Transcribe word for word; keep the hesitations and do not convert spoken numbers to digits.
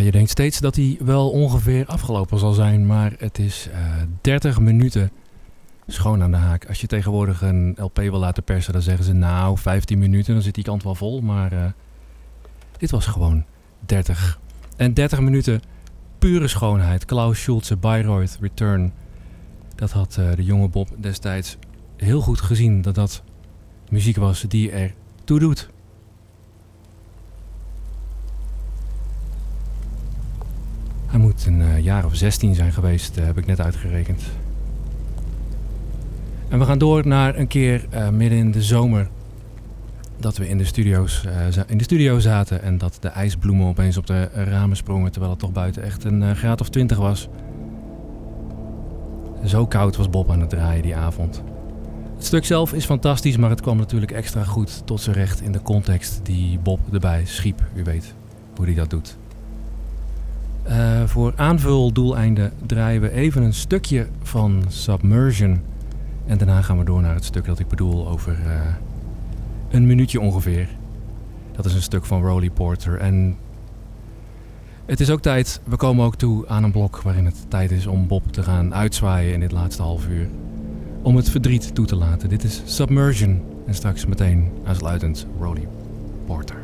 je denkt steeds dat hij wel ongeveer afgelopen zal zijn, maar het is uh, dertig minuten schoon aan de haak. Als je tegenwoordig een L P wil laten persen, dan zeggen ze nou vijftien minuten, dan zit die kant wel vol. Maar uh, dit was gewoon dertig. En dertig minuten pure schoonheid. Klaus Schulze, Bayreuth, Return. Dat had uh, de jonge Bob destijds heel goed gezien, dat dat muziek was die er toe doet. Hij moet een uh, jaar of zestien zijn geweest, uh, heb ik net uitgerekend. En we gaan door naar een keer uh, midden in de zomer dat we in de, studio's, uh, in de studio zaten en dat de ijsbloemen opeens op de ramen sprongen terwijl het toch buiten echt een uh, graad of twintig was. Zo koud was Bob aan het draaien die avond. Het stuk zelf is fantastisch, maar het kwam natuurlijk extra goed tot zijn recht in de context die Bob erbij schiep. U weet hoe hij dat doet. Uh, voor aanvuldoeleinden draaien we even een stukje van Submersion. En daarna gaan we door naar het stuk dat ik bedoel over uh, een minuutje ongeveer. Dat is een stuk van Rowley Porter. En het is ook tijd, we komen ook toe aan een blok waarin het tijd is om Bob te gaan uitzwaaien in dit laatste half uur. Om het verdriet toe te laten. Dit is Submersion. En straks meteen aansluitend Rowley Porter.